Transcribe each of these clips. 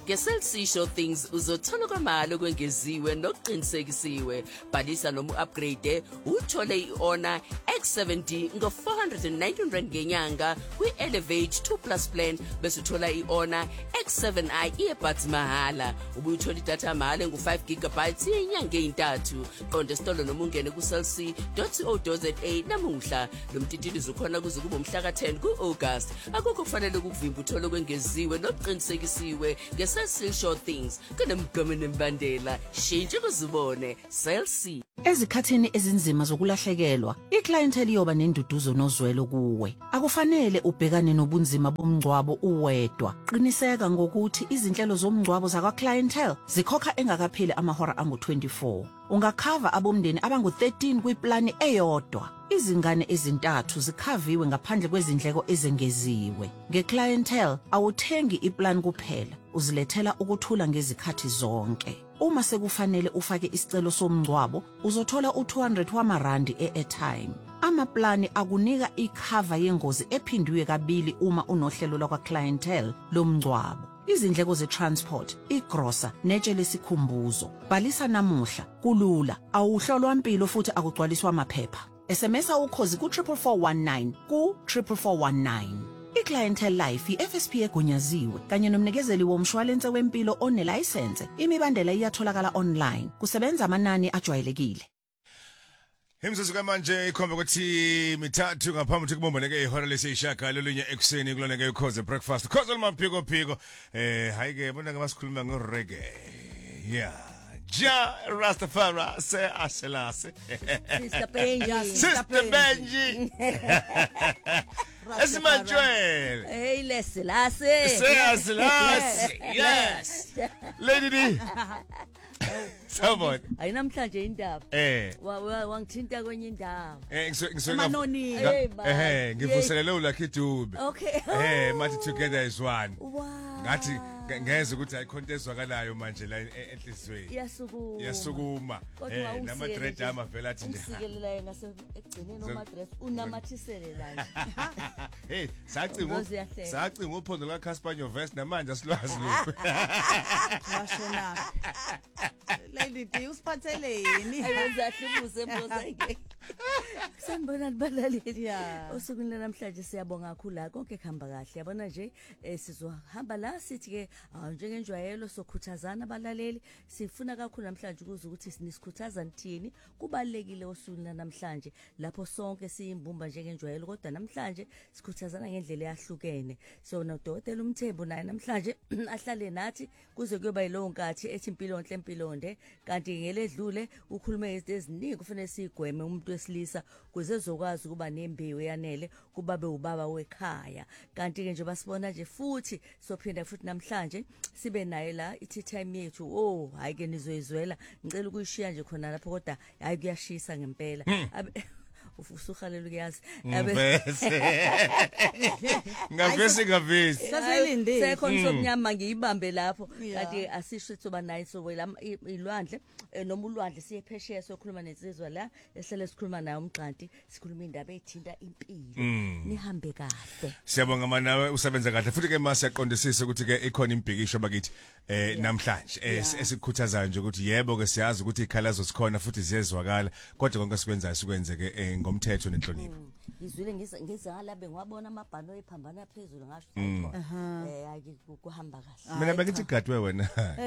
ngeCell C Show Things uzothola kwamalo kwengeziwe nokuqinisekisiwe. Bhalisa noma uupgrade uthole iOnor X70 ngo419 ngenyanga kwi-Elevate 2+ plan bese uthola iOnor X7i earbuds mahala. Ubuye uthola idatha mahala ngu5 GB inyanga eyintathu. Qonda esitolo noma ungene kucellc.co.za namuhla. Lo mtitilizo ukhona kuze kube umhla ka10 kuAugust. Akukho kufanele ukuvimba uthole kwengeziwe nokuqinisekisiwe ngeCell C Show Things. Kunemgomo nembandela shintshe kuzibone Cell C. Ezikhathini ezinzima zokulahlekelwa, iclientele iyoba nenduduzo nozwelo kuwe. Akufanele ubhekane nobunzima bomngcwabo uwedwa. Qiniseka ngokuthi izinhlelo zomngcwabo zakwa clientele zikhokha engakapheli amahora angu-24. Ungakhava abomndeni abangu-13 kwiplani eyodwa. Izingane ezintathu zikhaviwe ngaphandle kwezindleko ezengeziwe. Ngeclientele awuthengi iplan kuphela, uzilethela ukuthula ngezikhathi zonke. Uma sekufanele ufake isicelo somngcwabo, uzothola u200 wamarandi e-airtime. Amaplani akunika ikhava yengozi ephindiwe kabili uma unohlelo lakwa clientele lomngcwabo. Izindleko ze-transport, igrosa, netshe lesikhumbuzo. Bhalisa namuhla, kulula, awuhlolwa impilo futhi akugcwaliswa amaphepha. SMS ukhozi ku44419 ku44419. iClientele Life iFSP egunyaziwe kanye nomnikezeli womshwalense wempilo onelicense. Imibandela iyatholakala online. Kusebenza amanani ajwayelekile. Himzuzu kamanje ikhomba ukuthi mithathu ngaphambi ukuthi kubomboneke ihora lesishaka lolunye ekseni kuloneke ukhoze breakfast. Khoze lomphiko phiko. Hayi ke bona ngabasikhuluma ngoreggae. Yeah. Ja Rastafari se aselase. Sister Benji. Sister Benji. Esimanjwele. Hey lesilase. Seaselase. Yes. Lady D. Someone. Ayinamhlanje indaba. Wangithinta kwenye indaba. Manoni. Ngivuselele uLucky Dube. Okay. Mathi together is one. Wow. Ngathi ngeze ukuthi ayikhonto ezwakalayo manje la enhlizweni. Yasukuma. Nama dread amavela athi nje. Usikelelayo ngase egcineni noma dress unamathisele la. Hey, sacinga uphondo la Casper Nyovest namanje asilwazi lokho. Washona. Lady D usiphatheleni. Ayizahlubuze mbozake. Sanibona balaleli. Osukwini namhlanje siyabonga kakhulu la konke kuhamba kahle. Yabona nje sizohamba la sithi ke njengenjwayelo sokhuthazana abalaleli. Sifuna kakhulu namhlanje ukuze ukuthi sinisikhuthaza nithini. Kubalekile osukwini namhlanje lapho sonke siyimbumba njengenjwayelo kodwa namhlanje sikhuthazana ngendlela eyahlukene. So noDokotela uMthembu naye namhlanje ahlale nathi kuze kuyoba yilowo nkathi ethi impilo enhle impilo nde kanti ngeledlule ukhulume izinto eziningi kufanele sigweme umuntu wesilisa kuze ezokwazi kuba nembewu yanele kubabe ubaba wekhaya. Kanti ke nje basibona nje futhi sophinda futhi namhlanje sibe naye la ithi time yethu hayi ke nizoyizwela ngicela ukuyishiya nje khona lapho kodwa hayi kuyashisa ngempela. Usuhalela ukuyazi ngavesi saselinde sekhona somnyama ngiyibambe lapho kanti asisho soba naye so ilwandle noma ulwandle siyephesheya sokhuluma nensizwa la ehlele sikhuluma nayo umqanti sikhuluma indaba ethinta impilo nihambe kahle. Siyabonga manawe usebenza kahle futhi ke masiyaqondisisa ukuthi ke ikhona imbhikisho bakithi namhlanje esikhuthazayo nje ukuthi yebo ke siyazi ukuthi ikhalazo sikhona futhi ziyezwakala kodwa konke sikwenzayo sikwenze ke ngomthetho nenhlonipho. Ngizwile ngizala bengwabona amabhano ephambana phezulu ngasho hayi kuhamba kahle. Mina bengithi gadwe wena.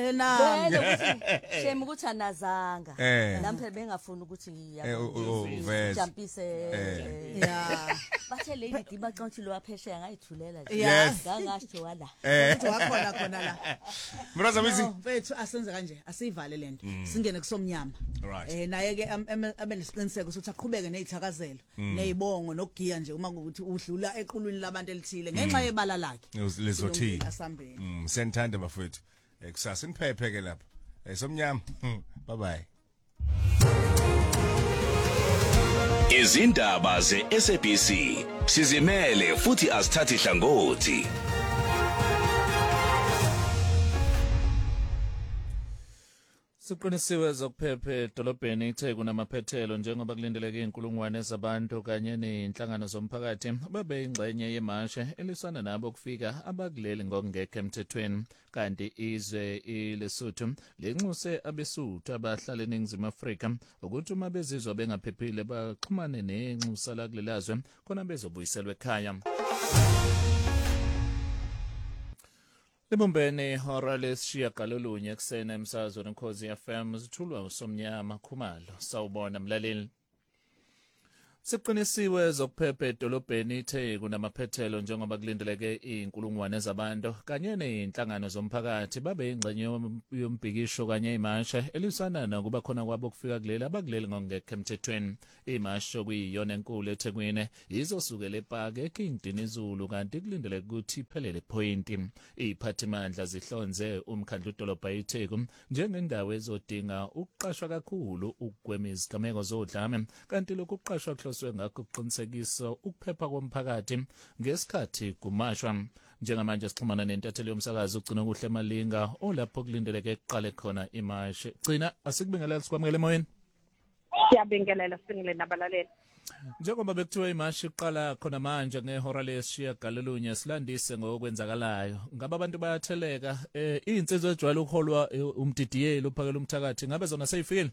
Shame ukuthi anazanga. Lapha bengafuni ukuthi ngiyajampise bathe lady dibaqonthi lo waphesheya ngayithulela nje. Ngangasho wala. Ukuthi wakhona khona la. Mraza wizi. Mfethu asenze kanje asivale lento. Singene kusomnyama. Naye ke abenesiqiniseko ukuthi aqhubeke nezithakazelo nezibongo nokugiya nje uma ukuthi udlula equlwini labantu elithile ngenxa yebala lakhe. Lezothile. Senthanda bafethu. Kusasa niphephe ke lapha. Somnyama. Bye bye. Izindaba ze-SABC sizimele futhi asithathi hlangothi. Siqinisiwe zokuphepha edolobheni iTheku namaphethelo njengoba kulindeleke inkulungwane zabantu kanye nenhlangano zomphakathi babe ingxenye yemashe elisana nabo kufika abakuleli ngokungekho emthethweni kanti izwe iLesotho lenxuse abeSuthu abahlala eNingizimu Afrika ukuthi uma bezizwa bengaphephile baxhumane nenxusa lakulelazwe khona bezobuyiselwa ekhaya. Libumbene hora lesishiyagalolunye ekuseni emsakazweni Ukhozi FM zithulwa uSomnyama Khumalo. Sawubona mlaleli. Siqinisiwe zokuphepha edolobheni iTheku namaphethelo njengoba kulindeleke inkulungwane zabantu kanye nenhlangano zomphakathi babe ingxenye yombhikisho kanye imashe elisana nokuba khona kwabo kufika kuleli abakuleli ngokungekho emthethweni. Imashe kuyiyona enkulu eThekwini izosukela ePark eKingdon iZulu kanti kulindeleke ukuthi iphelele ePoint. Iziphathimandla zihlonze umkhandlu udolobha iTheku njengendawo ezodinga ukuqashwa kakhulu ukugwema izigameko zodlame kanti lokhu kuqashwa ngakho ukuqinisekisa ukuphepha komphakathi ngesikhathi kumashwa. Njengamanje sixhumana nentatheli yomsakazo ugcina kuhle Malinga olapho kulindeleke kuqale khona imashe. Gcina asikubingelela sikwamukele emoyeni. Siyabingelela singile nabalaleli. Njengoba bekuthiwa imashe iqala khona manje ngehora lesishiyagalolunye silandise ngokwenzakalayo. Ngabe abantu bayatheleka izinsizwa ejwayele ukuholwa umdidiyelo uphakela umthakathi ngabe zona seyifikile?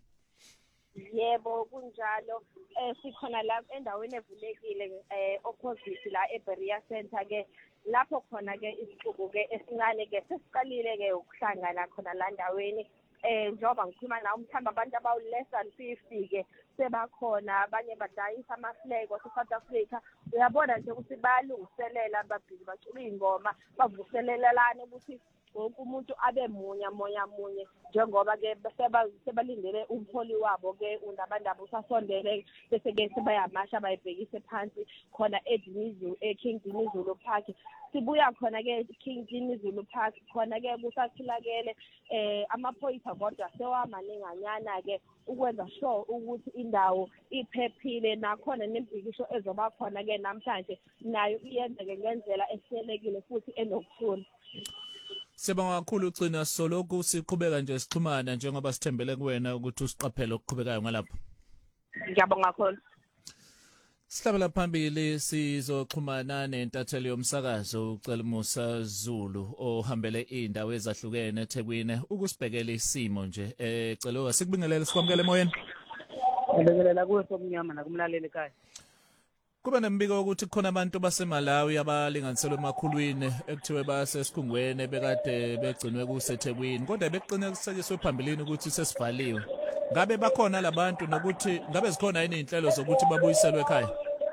Yebo kunjalo sikhona la endaweni evulekile opposite la eBeria Center ke lapho khona ke isixuku ke esincane ke sesiqalile ke ukuhlangana khona la ndaweni njengoba ngikhuluma nawe umthamba abantu abawu-less than 50 ke sebakhona abanye badayisa amaflego South Africa uyabona nje ukuthi bayalungiselela babhizi bacula ingoma bavuselelelana ukuthi wonke umuntu abe munye njengoba ke sebalindele umholi wabo ke undabandaba usasondele bese ke sebayamasha bayibhekise phansi khona eKingdon iZulu Park. Sibuya khona ke eKingdon iZulu Park khona ke kusathilakele amaphoyisa kodwa sewamaninganyana ke ukwenza sure ukuthi indawo iphephile nakhona nembhikisho ezoba khona ke namhlanje nayo iyenzeke ngendlela ehlelekile futhi enokuthula. Sibonga kakhulu ugcina soloku siqhubeka nje sixhumana njengoba sithembele kuwena ukuthi usiqaphele okuqhubekayo ngalapha. Ngiyabonga kakhulu. Sihlabela phambili sizoxhumana nentatheli yomsakazo uCela Musa Zulu ohambele indawo ezahlukene eThekwini ukusibhekela isimo nje cela sikubingelele sikwamukele emoyeni. Ngibingelela kuwe Somnyama nakumlaleli ekhaya. Kuba nembiko ukuthi khona abantu baseMalawi abalinganiselwe emakhulwini ekuthiwe basesikhungweni bekade begcinwe kuseThekwini kodwa beqinisekiswe phambilini ukuthi sesivaliwe. Ngabe bakhona labantu nokuthi ngabe zikhona yini inhlelo zokuthi babuyiselwe ekhaya?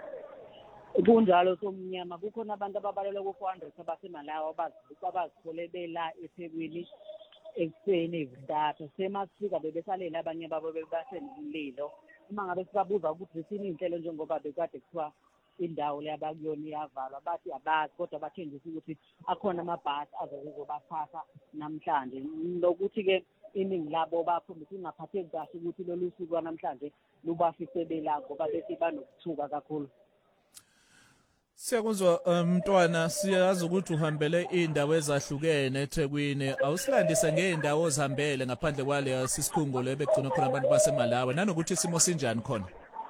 Kunjalo Somnyama kukhona abantu ababalelwa ku400 abaseMalawi abazithole bela eThekwini ekuseni ezintathu semasifika bebesalela abanye babo bebasemlilo. Uma ngabe sibabuza ukuthi yini inhlelo njengoba bekade kuthiwa indawo le abakuyona iyavalwa bathi abazi kodwa bathenjisa ukuthi akhona amabhasi azokuzobathatha namhlanje nokuthi ke iningi labo bakhombisa ingaphatheki kahle ukuthi lolu suku namhlanje lubafisebela ngoba bese banokuthuka kakhulu. Siyakuzwa mntwana siyazi ukuthi uhambele indawo ezahlukene eThekwini awusilandise ngeendawo ozihambele ngaphandle kwale sisikhungo lebegcina khona abantu baseMalawi nanokuthi isimo sinjani khona.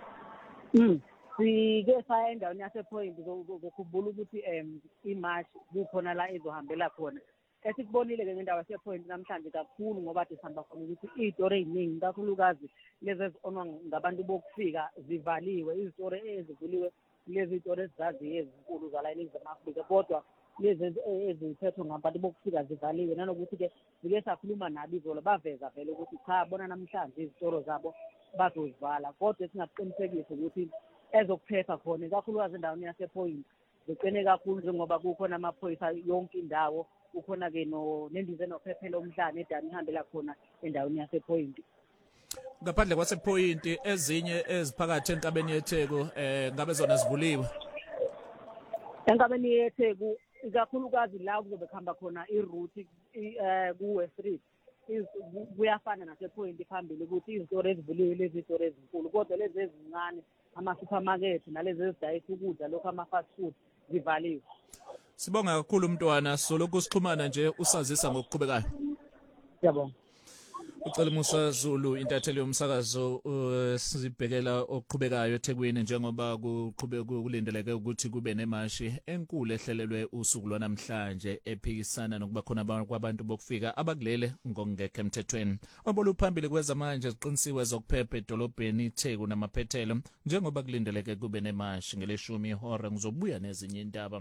Sike saya endaweni yasePoint ukukhumbula ukuthi imarch kukhona la ezohambela khona. Esikubonile ke ngendawo yasePoint namhlanje kakhulu ngoba sihamba khona ukuthi izitori eziningi kakhulukazi lezi ezonwa ngabantu bokufika zivaliwe izitori ezivuliwe lezi zitori ezaziye ezinkulu zala eNingizimu Afrika kodwa lezi ezithethwe ngabantu bokufika zivaliwe nanokuthi ke zike sakhuluma nabo izolo baveza vele ukuthi cha bona namhlanje izitori zabo bazozivala kodwa singaqinisekisa ukuthi ezokuphepha khona kakhulukazi endaweni yasePoint ziqine kakhulu njengoba kukhona amaphoyisa yonke indawo ukhona ke nendize nophephelo omhlanje edani ihambela khona endaweni yasePoint. Ngaphandle kwasePoint ezinye eziphakathi enkabeni yeTheku ngabe zona zivuliwe. Enkabeni yeTheku ikakhulukazi la kuzobe khamba khona iroute ku-West Street kuyafana nasePoint phambili ukuthi izitori ezivuliwe lezi zitori ezinkulu kodwa lezi ezincane ama-supermarket nalezi ezidayisa ukudla lokho ama-fast food zivaliwe. Sibonga kakhulu mntwana soloku sixhumana nje usazisa ngokuqhubekayo. Siyabonga. Ucela Musa Zulu intatheli yomsakazo sibhekela oqhubekayo eThekwini njengoba kulindeleke ukuthi kube nemashi enkulu ehlelelwe usuku lwanamhlanje ephikisana nokuba khona kwabantu bokufika abakulele ngokungekho emthethweni. Oboluphambili kwezamanje ziqinisiwe zokuphepha edolobheni iTheku namaphethelo njengoba kulindeleke kube nemashi ngeleshumi ihora ngizobuya nezinye indaba.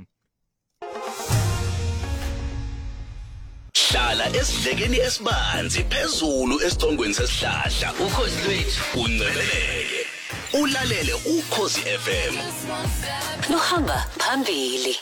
Hlala esidlekeni esibanzi phezulu esicongweni sesihlahla ukhozi lwethu unceleleke ulalele ukhozi FM Luhamba phambili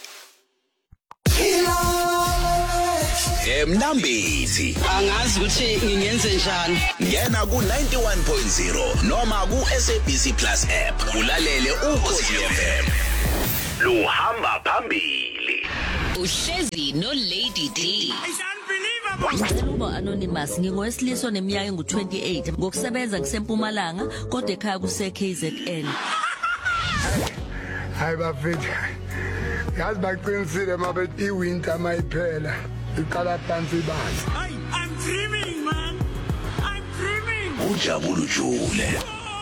Mnambithi angazi ukuthi ngingenze njani ngena ku 91.0 noma ku SABC Plus app ulalele ukhozi FM Luhamba phambili uhlezi no Lady D Uba anonymous ngingowesiliso neminyaka engu28 ngokusebenza kuseMpumalanga kodwa ekhaya kuse KZN. Hayi bafethu. Yazi baqinisile mabethi iwinter mayiphela. Iqala phansi ibanzi. Hey, I'm dreaming man. I'm dreaming. Ujabulu jule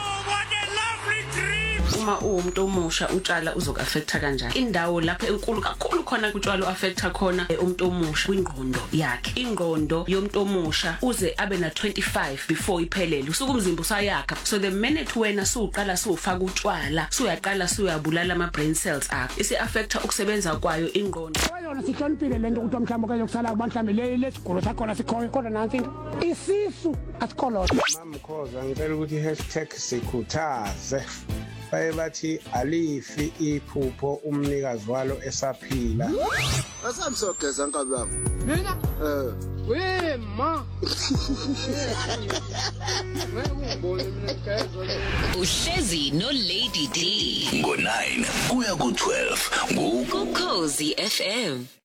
Uma umuntu omusha utshala uzokuaffecta kanjani indawo lapho enkulu kakhulu khona kutshalo affecta khona umuntu omusha kwingqondo yakhe ingqondo yomuntu omusha uze abe na 25 before iphelele usuku umzimba usayakha so the minute wena suqala sufaka utshwala suyaqala suyabulala ama brain cells akho isi affecta ukusebenza kwayo ingqondo yona sihloniphile lento ukuthi mhlawumbe kuyokusala kubantu lesigolo sakhona sikhoyo kodwa nansi isisu asikolotha mamkhoza ngicela ukuthi #sikhuthaze bathi alifi iphupho umnikazi walo esaphila asamsogeza nkabi wami mina wema uhlezi no Lady D ngo 9 kuya ku 12 Ukhozi FM